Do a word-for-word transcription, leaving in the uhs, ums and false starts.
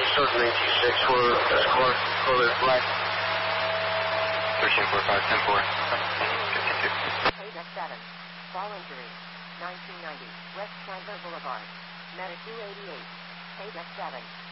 seven eight two six for Escort, Color Black. thirteen four five ten four. fifty-two. Paydeck seven. Fall injury. nineteen ninety. West Chandler Boulevard. Medic two eighty-eight. Paydeck seven.